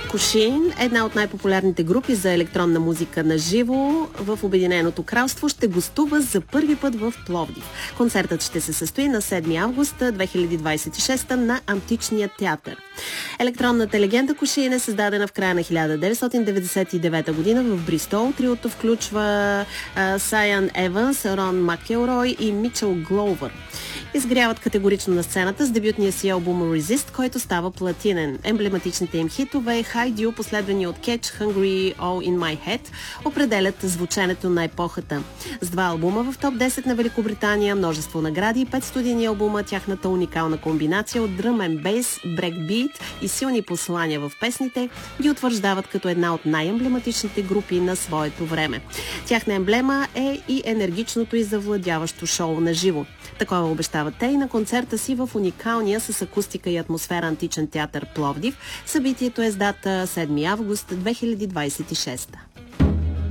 Кушин, една от най-популярните групи за електронна музика на живо в Обединеното кралство, ще гостува за първи път в Пловдив. Концертът ще се състои на 7 август 2026 на Античния театър. Електронната легенда Кушин е създадена в края на 1999 година в Бристол. Триото включва Сайан Еванс, Рон Макелрой и Мичел Гловър. Изгряват категорично на сцената с дебютния си албум Resist, който става платинен. Емблематичните им хитове High Dew, последвани от Catch, Hungry, All in My Head, определят звученето на епохата. С 2 албума в топ 10 на Великобритания, множество награди и 5 студийни албума, тяхната уникална комбинация от дръм н бейс, брекбит и силни послания в песните ги утвърждават като една от най-емблематичните групи на своето време. Тяхна емблема е и енергичното и завладяващо шоу на живо. Такова обещават те и на концерта си в уникалния с акустика и атмосфера Античен театър Пловдив. Събитието е с дата 7 август 2026.